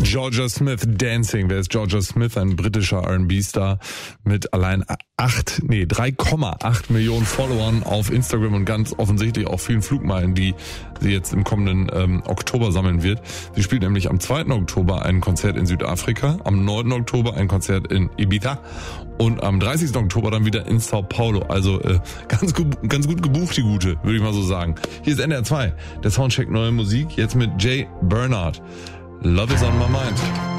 Georgia Smith, Dancing. Wer ist Georgia Smith? Ein britischer R&B-Star mit allein 3,8 Millionen Followern auf Instagram und ganz offensichtlich auch vielen Flugmeilen, die sie jetzt im kommenden Oktober sammeln wird. Sie spielt nämlich am 2. Oktober ein Konzert in Südafrika, am 9. Oktober ein Konzert in Ibiza und am 30. Oktober dann wieder in Sao Paulo. Also ganz gut gebucht, die Gute, würde ich mal so sagen. Hier ist NDR 2, der Soundcheck Neue Musik, jetzt mit Jay Bernard. Love is on my mind.